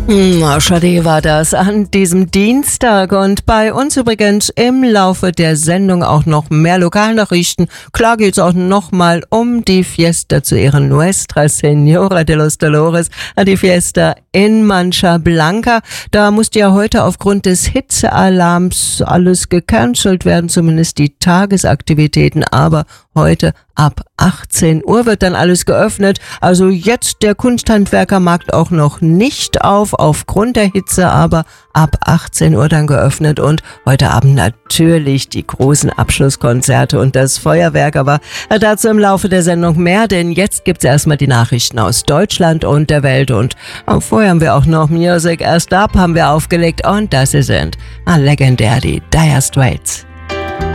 Schade war das an diesem Dienstag und bei uns übrigens im Laufe der Sendung auch noch mehr Lokalnachrichten. Klar geht's auch nochmal um die Fiesta zu Ehren Nuestra Señora de los Dolores, die Fiesta in Mancha Blanca. Da musste ja heute aufgrund des Hitzealarms alles gecancelt werden, zumindest die Tagesaktivitäten, aber heute ab 18 Uhr wird dann alles geöffnet. Also jetzt der Kunsthandwerkermarkt auch noch nicht aufgrund der Hitze, aber ab 18 Uhr dann geöffnet und heute Abend natürlich die großen Abschlusskonzerte und das Feuerwerk. Aber dazu im Laufe der Sendung mehr, denn jetzt gibt's erstmal die Nachrichten aus Deutschland und der Welt und vorher haben wir auch noch Music. Erst ab haben wir aufgelegt und das sind legendär die Dire Straits.